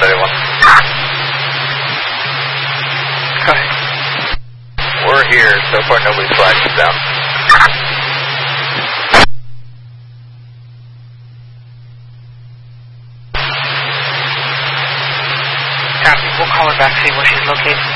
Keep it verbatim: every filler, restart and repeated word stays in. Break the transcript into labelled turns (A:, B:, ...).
A: thirty-one.
B: Go ahead.
A: We're here. So far, nobody's flagged us down.
B: Copy. We'll call her back, see where she's located.